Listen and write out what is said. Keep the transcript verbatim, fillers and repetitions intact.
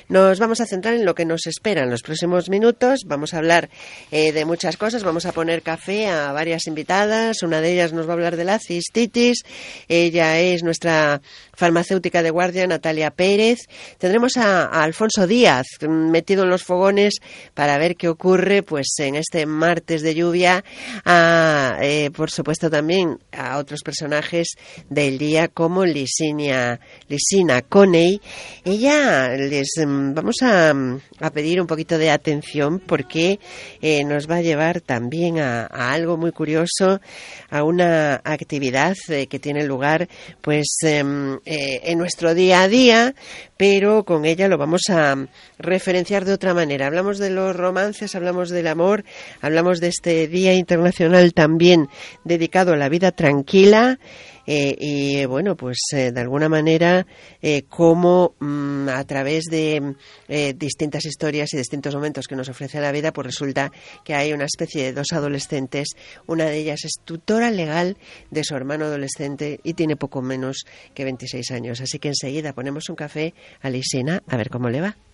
Nos vamos a centrar en lo que nos espera en los próximos minutos. Vamos a hablar eh, de muchas cosas. Vamos a poner café a varias invitadas. Una de ellas nos va a hablar de la cistitis. Ella es nuestra farmacéutica de guardia, Natalia Pérez. Tendremos a, a Alfonso Díaz metido en los fogones para ver qué ocurre pues en este martes de lluvia. A, eh, por supuesto también a otros personajes del día como Lisinia, Lisina Coney. Ella les vamos a, a pedir un poquito de atención porque eh, nos va a llevar también a, a algo muy curioso, a una actividad eh, que tiene lugar pues eh, eh, en nuestro día a día, pero con ella lo vamos a referenciar de otra manera. Hablamos de los romances, hablamos del amor, hablamos de este Día Internacional también dedicado a la vida tranquila. Eh, y bueno, pues eh, de alguna manera eh, cómo mm, a través de eh, distintas historias y distintos momentos que nos ofrece la vida, pues resulta que hay una especie de dos adolescentes. Una de ellas es tutora legal de su hermano adolescente y tiene poco menos que veintiséis años. Así que enseguida ponemos un café a Lisina a ver cómo le va.